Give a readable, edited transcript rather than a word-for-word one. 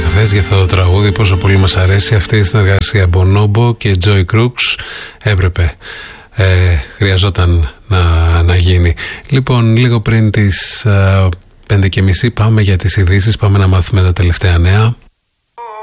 χθες για αυτό το τραγούδι, πόσο πολύ μας αρέσει αυτή η συνεργασία Bonobo και Joy Crooks. Έπρεπε, χρειαζόταν να γίνει. Λοιπόν, λίγο πριν τις 5:30 πάμε για τις ειδήσεις, πάμε να μάθουμε τα τελευταία νέα.